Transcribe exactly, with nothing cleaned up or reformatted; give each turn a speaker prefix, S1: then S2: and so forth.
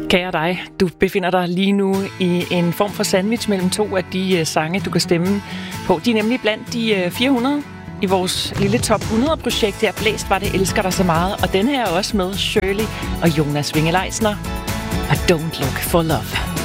S1: Kære dig, du befinder dig lige nu i en form for sandwich mellem to af de sange, du kan stemme på. De er nemlig blandt de fire hundrede i vores lille top hundrede-projekt her. Blæst var det, elsker dig så meget. Og den her er også med Shirley og Jonas Winge-Leisner. Og Don't Look for Love.